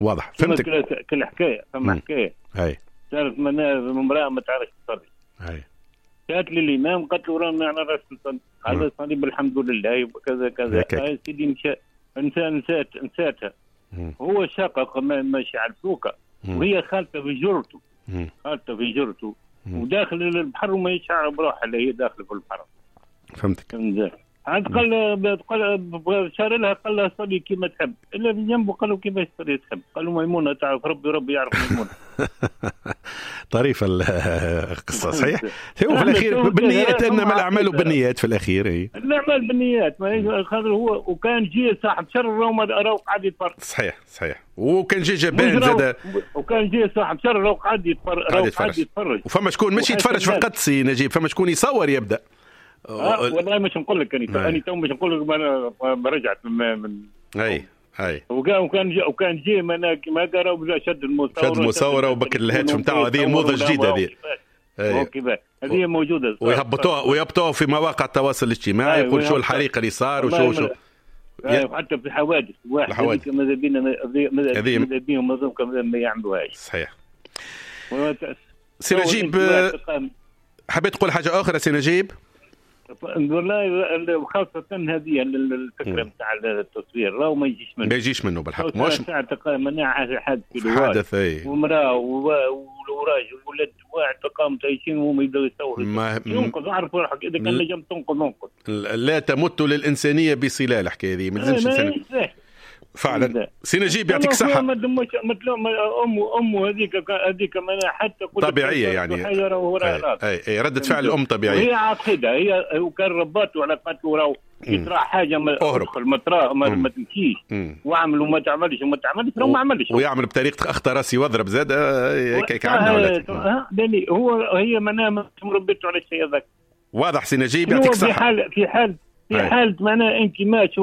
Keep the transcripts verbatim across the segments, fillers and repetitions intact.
واضح فهمتك. كل حكايه فما حكايه اي تعرف منها المراه ما تعرفش تصلي. اي جات لي الامام قالت له رانا على راس نصلي هذا صلي بالحمد لله وكذا كذا. يا سيدي مشى انسان نسات نساتها هو شقق ماشي على السوكه وهي خالته في جرته خالته في جرته وداخل البحر وما يشعر بروحها اللي هي داخله في البحر. فهمتك. عاد قال قال شار لها قال لها صلي كيما تحب الا اللي جنبه قالوا كيفاش تصلي تحب قالوا ميمونه تعرف ربي ربي يعرف ميمونه. طريفه القصه صحيح. هو في الاخير بالنيات انما الاعمال بالنيات في الاخير. اي الاعمال بالنيات ما هو وكان جي صاحب شر راهو قاعد يتفرج. صحيح صحيح وكان جي جبان زاد وكان جي صاحب شر راهو قاعد يتفرج قاعد يتفرج وفما شكون ماشي يتفرج فقط سي نجيب فما شكون يصور يبدا. آه والله مش نقول لك انا انا تو مش نقول لك ما رجعت من, من اي اي وكان وكان جي وكان جي ما ما قرا وبدا شد المصوره شد المصوره وبكر الهاتف نتاعو. هذه موضه جديده هذه. اوكي هذه موجوده ويهبطوها ويهبطوها في مواقع التواصل الاجتماعي يقول شو الحريقه اللي صار وشو شو حتى في حوادث واحد ماذا بينا ماذا بيهم ما يعملوهاش. صحيح. سي نجيب حبيت تقول حاجه اخرى سي نجيب؟ والله خاصة هذه الفكرة نتاع التصوير راهو ما يجيش منه ما يجيش منه بالحق مش ساعة مناعة حادث في حادث اي ومرأة وراجل ولد واحد تقام تعيشين وهم يبداو يصوروا ينقذ اعرف روحك اذا كان نجم تنقذ انقذ. لا تمت للإنسانية بصلة الحكاية هذه ما لازمش الإنسان فعلا. سي نجيب يعطيك صحة. ما دموش امه امه هذيك هذيك حتى طبيعية يعني اي اي ردة فعل الام طبيعية. هي عقيدة هي وكان رباته على قتله راهو يطرح حاجة ما تدخل ما ترى ما تمشيش وعمل وما تعملش وما تعملش لو ما عملش ويعمل بطريقة اخطر راسي واضرب زاد هيك عندنا ولا هو هي منام مربيته على الشيء هذاك. واضح سي نجيب يعطيك صحة. في حال في حال في حالة معناها انكماش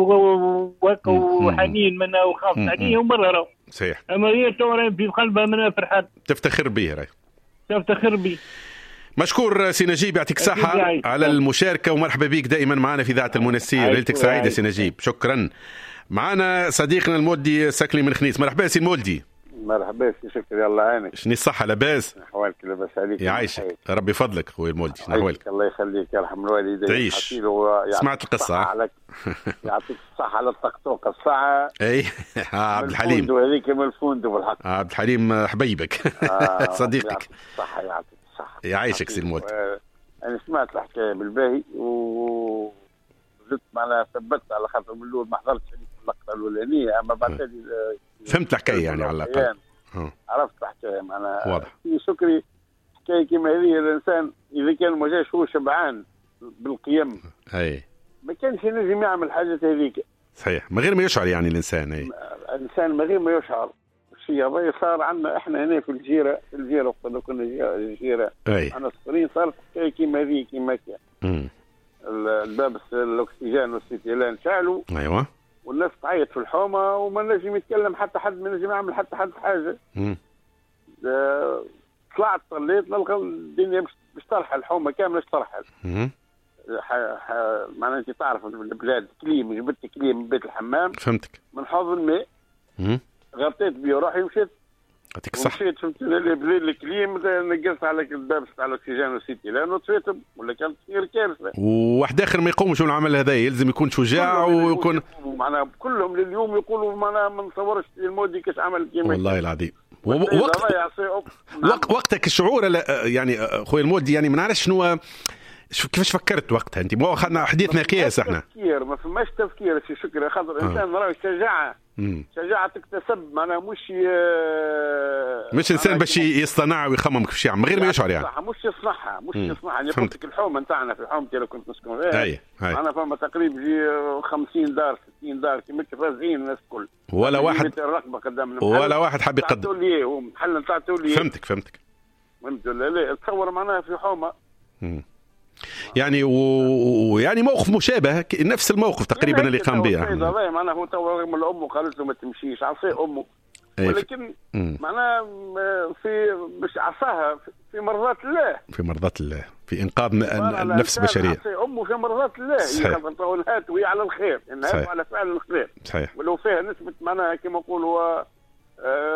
وحنين منها وخاف عليه ومرة راهو صحيح. اما هي تو في قلبها منها فرحان تفتخر به راهي تفتخر به. مشكور سي نجيب يعطيك صحة على المشاركة ومرحبا بك دائما معنا في إذاعة المنسير. ليلتك سعيدة سي نجيب. شكرا. معنا صديقنا المولدي ساكلي من خنيس. مرحبا سي المولدي. مرحبا سي شكري الله يعينك. شني الصحة لاباس؟ أحوالك لاباس عليك يعيشك ربي فضلك خويا المولدي. أحوالك الله يخليك يرحم الوالدين. تعيش سمعت القصة عليك. يعطيك الصحة على الطقطوقة الساعة. أي عبد الحليم هذيك من الفندق بالحق. عبد الحليم حبيبك صديقك. يعطيك الصحة يعطيك الصحة. يعيشك سي المولدي. أنا سمعت الحكاية بالباهي و زدت معناها ثبتت على خاطر من الأول ما حضرتش اللقطة الأولانية أما بعد هذه فهمت الحكاية يعني على الأقل. عرفت الحكاية معناها واضح. في شكري حكاية كما هذه الإنسان إذا كان ما جاش هو شبعان بالقيم أي ما كانش ينجم يعمل حاجة هذيك. صحيح من غير ما يشعر يعني الإنسان. أي الإنسان من غير ما يشعر. الشيء هذا صار عندنا إحنا هنا في الجيرة في الجيرة وقت كنا الجيرة أنا صغيرين صارت حكاية كما هذه كما كان. الباب الأكسجين والستيلان شعلوا. أيوة. والناس تعيط في الحومة وما نجم يتكلم حتى حد ما نجم يعمل حتى حد حاجة. آه طلعت صليت نلقى الدنيا مش ترحل الحومة كاملة مش ترحل. معناها أنت تعرف البلاد كليم جبت كليم من بيت الحمام. فهمتك. من حوض الماء. غطيت بيه روحي ومشيت. يعطيك الصحة. ومشيت فهمت بليل الكليم نقصت على الباب تاع الأكسجين والسيتي لأنه تفيتهم ولا كانت تصير كارثة. وواحد آخر ما يقومش بالعمل هذا يلزم يكون شجاع ويكون. معناها كلهم لليوم يقولوا معناها ما نصورش المودي كاش عمل كيما. والله العظيم. وقت وق... وقتك الشعور يعني خويا المولدي يعني ما نعرفش شنو كيفاش فكرت وقتها انت مو اخذنا حديثنا قياس احنا تفكير ما فماش تفكير في شكري خاطر الانسان راه شجاعه شجاعه تكتسب معناها مش ي... مش انسان باش يصطنع ويخمم كيفاش يعمل من غير ما يشعر يعني مش يصنعها مش يصنعها انا قلت لك الحومه نتاعنا في الحومه اللي كنت نسكن فيها اي انا فما تقريبا خمسين دار ستين دار كيما رازقين الناس الكل ولا واحد الرقبه قدام ولا واحد حاب يقدم تقول لي هو محل نتاع تقول لي فهمتك فهمتك فهمت ولا لا تصور معناها في حومه يعني ويعني موقف مشابه نفس الموقف تقريبا اللي قام به هذا معناها هو تو من امه قالت له ما تمشيش عصي امه ولكن معناها في مش عصاها في مرضات الله في مرضات الله في انقاذ النفس البشريه عصي امه في مرضات الله خاطر تو الهات وهي على الخير انها على فعل الخير صحيح ولو فيها نسبه معناها كما نقولوا آه